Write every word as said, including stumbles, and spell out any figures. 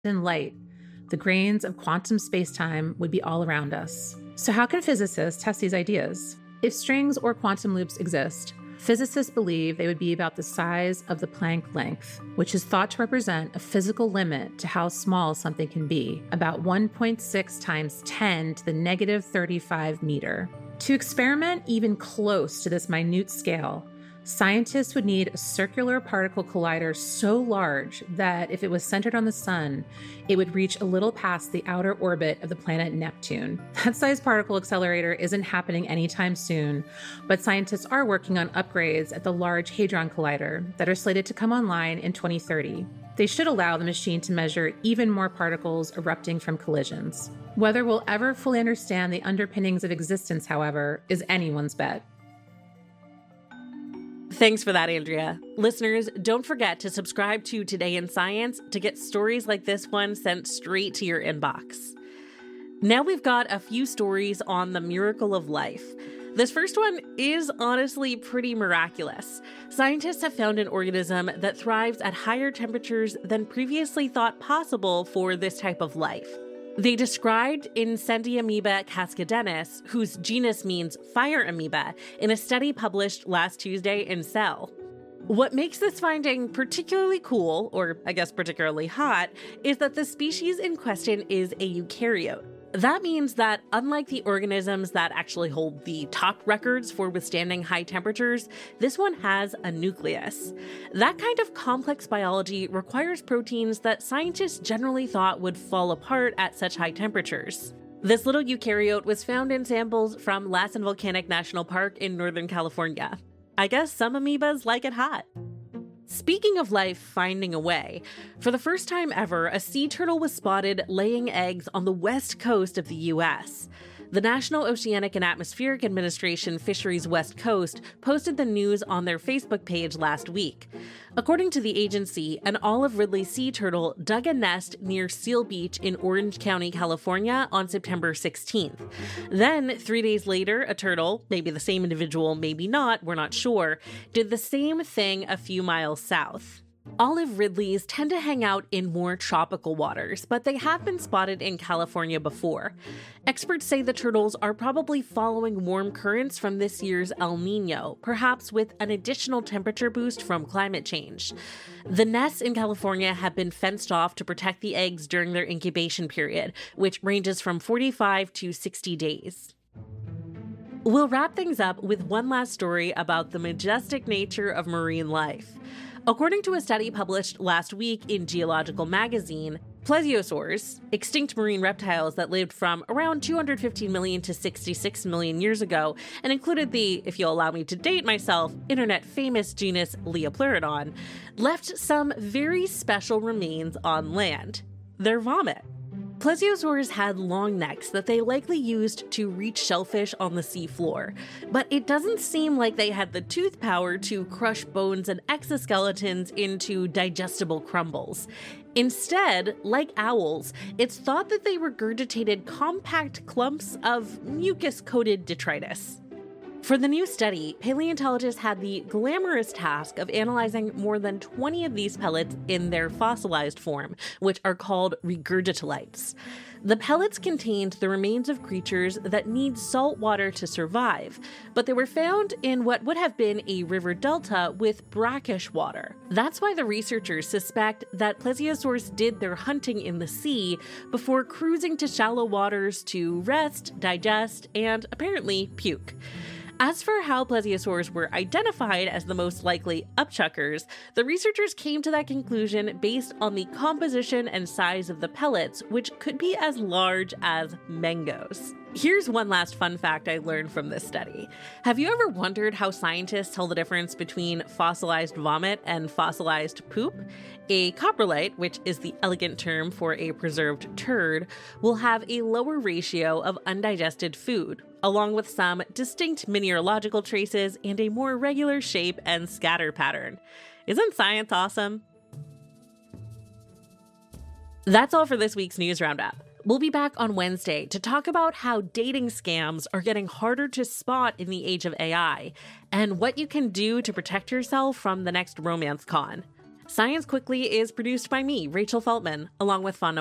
in light, the grains of quantum spacetime would be all around us. So how can physicists test these ideas? If strings or quantum loops exist, physicists believe they would be about the size of the Planck length, which is thought to represent a physical limit to how small something can be, about one point six times ten to the negative thirty-five meter. To experiment even close to this minute scale, scientists would need a circular particle collider so large that if it was centered on the sun, it would reach a little past the outer orbit of the planet Neptune. That size particle accelerator isn't happening anytime soon, but scientists are working on upgrades at the Large Hadron Collider that are slated to come online in twenty thirty. They should allow the machine to measure even more particles erupting from collisions. Whether we'll ever fully understand the underpinnings of existence, however, is anyone's bet. Thanks for that, Andrea. Listeners, don't forget to subscribe to Today in Science to get stories like this one sent straight to your inbox. Now we've got a few stories on the miracle of life. This first one is honestly pretty miraculous. Scientists have found an organism that thrives at higher temperatures than previously thought possible for this type of life. They described Incendiamoeba cascadennis, whose genus means fire amoeba, in a study published last Tuesday in Cell. What makes this finding particularly cool, or I guess particularly hot, is that the species in question is a eukaryote. That means that unlike the organisms that actually hold the top records for withstanding high temperatures, this one has a nucleus. That kind of complex biology requires proteins that scientists generally thought would fall apart at such high temperatures. This little eukaryote was found in samples from Lassen Volcanic National Park in Northern California. I guess some amoebas like it hot. Speaking of life finding a way, for the first time ever, a sea turtle was spotted laying eggs on the west coast of the U S. The National Oceanic and Atmospheric Administration Fisheries West Coast posted the news on their Facebook page last week. According to the agency, an olive ridley sea turtle dug a nest near Seal Beach in Orange County, California on September sixteenth. Then, three days later, a turtle, maybe the same individual, maybe not, we're not sure, did the same thing a few miles south. Olive ridleys tend to hang out in more tropical waters, but they have been spotted in California before. Experts say the turtles are probably following warm currents from this year's El Nino, perhaps with an additional temperature boost from climate change. The nests in California have been fenced off to protect the eggs during their incubation period, which ranges from forty-five to sixty days. We'll wrap things up with one last story about the majestic nature of marine life. According to a study published last week in Geological Magazine, plesiosaurs, extinct marine reptiles that lived from around two hundred fifteen million to sixty-six million years ago and included the, if you'll allow me to date myself, internet-famous genus Leopleurodon, left some very special remains on land: their vomit. Plesiosaurs had long necks that they likely used to reach shellfish on the seafloor, but it doesn't seem like they had the tooth power to crush bones and exoskeletons into digestible crumbles. Instead, like owls, it's thought that they regurgitated compact clumps of mucus-coated detritus. For the new study, paleontologists had the glamorous task of analyzing more than twenty of these pellets in their fossilized form, which are called regurgitolites. The pellets contained the remains of creatures that need salt water to survive, but they were found in what would have been a river delta with brackish water. That's why the researchers suspect that plesiosaurs did their hunting in the sea before cruising to shallow waters to rest, digest, and apparently puke. As for how plesiosaurs were identified as the most likely upchuckers, the researchers came to that conclusion based on the composition and size of the pellets, which could be as large as mangoes. Here's one last fun fact I learned from this study. Have you ever wondered how scientists tell the difference between fossilized vomit and fossilized poop? A coprolite, which is the elegant term for a preserved turd, will have a lower ratio of undigested food, along with some distinct mineralogical traces and a more regular shape and scatter pattern. Isn't science awesome? That's all for this week's News Roundup. We'll be back on Wednesday to talk about how dating scams are getting harder to spot in the age of A I, and what you can do to protect yourself from the next romance con. Science Quickly is produced by me, Rachel Feltman, along with Fauna